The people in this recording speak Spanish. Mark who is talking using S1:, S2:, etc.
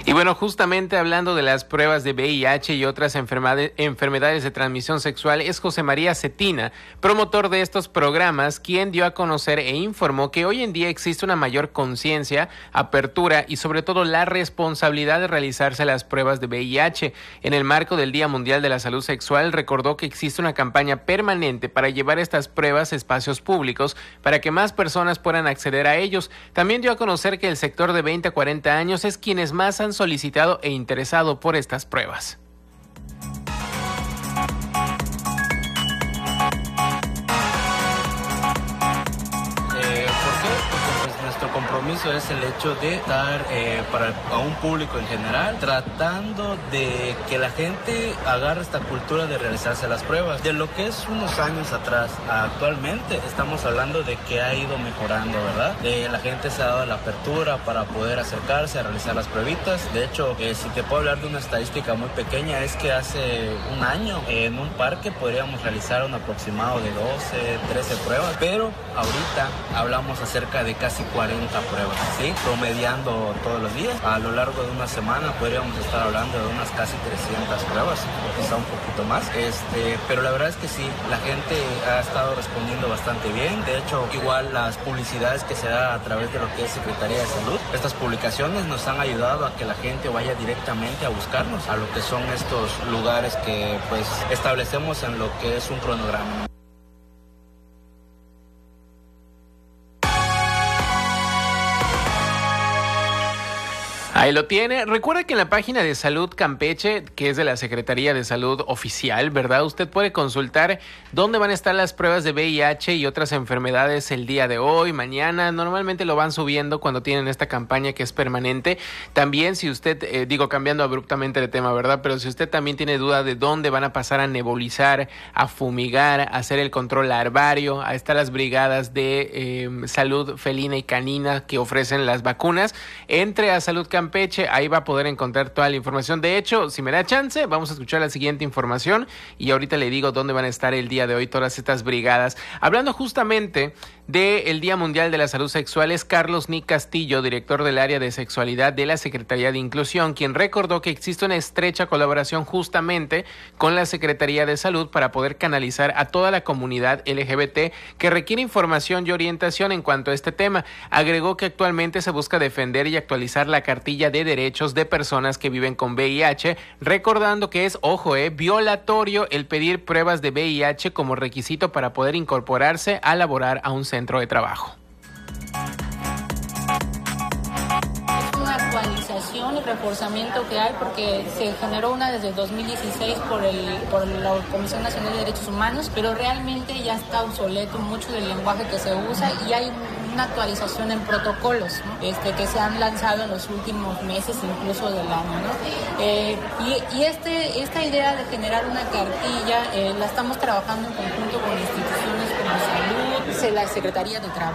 S1: Y bueno, justamente hablando de las pruebas de VIH y otras enfermedades de transmisión sexual, es José María Cetina, promotor de estos programas, quien dio a conocer e informó que hoy en día existe una mayor conciencia, apertura y sobre todo la responsabilidad de realizarse las pruebas de VIH. En el marco del Día Mundial de la Salud Sexual, recordó que existe una campaña permanente para llevar estas pruebas a espacios públicos para que más personas puedan acceder a ellos. También dio a conocer que el sector de 20 a 40 años es quienes más han solicitado e interesado por estas pruebas.
S2: Nuestro compromiso es el hecho de dar a un público en general, tratando de que la gente agarre esta cultura de realizarse las pruebas. De lo que es unos años atrás, actualmente estamos hablando de que ha ido mejorando, ¿verdad? La gente se ha dado la apertura para poder acercarse a realizar las pruebitas. De hecho, si te puedo hablar de una estadística muy pequeña, es que hace un año en un parque podríamos realizar un aproximado de 12, 13 pruebas, pero ahorita hablamos acerca de casi 40 pruebas, ¿sí? Promediando todos los días. A lo largo de una semana podríamos estar hablando de unas casi 300 pruebas, o quizá un poquito más. Pero la verdad es que sí, la gente ha estado respondiendo bastante bien. De hecho, igual las publicidades que se da a través de lo que es Secretaría de Salud, estas publicaciones nos han ayudado a que la gente vaya directamente a buscarnos a lo que son estos lugares que pues establecemos en lo que es un cronograma.
S1: Ahí lo tiene. Recuerda que en la página de Salud Campeche, que es de la Secretaría de Salud oficial, ¿verdad? Usted puede consultar dónde van a estar las pruebas de VIH y otras enfermedades el día de hoy, mañana. Normalmente lo van subiendo cuando tienen esta campaña que es permanente. También si usted, cambiando abruptamente de tema, ¿verdad? Pero si usted también tiene duda de dónde van a pasar a nebulizar, a fumigar, a hacer el control larvario, a estar las brigadas de salud felina y canina que ofrecen las vacunas, entre a Salud Campeche. Ahí va a poder encontrar toda la información. De hecho, si me da chance, vamos a escuchar la siguiente información y ahorita le digo dónde van a estar el día de hoy todas estas brigadas. Hablando justamente del Día Mundial de la Salud Sexual, es Carlos Nick Castillo, director del área de sexualidad de la Secretaría de Inclusión, quien recordó que existe una estrecha colaboración justamente con la Secretaría de Salud para poder canalizar a toda la comunidad LGBT que requiere información y orientación en cuanto a este tema. Agregó que actualmente se busca defender y actualizar la cartilla de derechos de personas que viven con VIH, recordando que es, violatorio el pedir pruebas de VIH como requisito para poder incorporarse a laborar a un centro de trabajo.
S3: Actualización y reforzamiento que hay porque se generó una desde 2016 por la Comisión Nacional de Derechos Humanos, pero realmente ya está obsoleto mucho del lenguaje que se usa y hay una actualización en protocolos, ¿no? Que se han lanzado en los últimos meses incluso del año, ¿no? Esta idea de generar una cartilla la estamos trabajando en conjunto con instituciones como Salud, la Secretaría de Trabajo.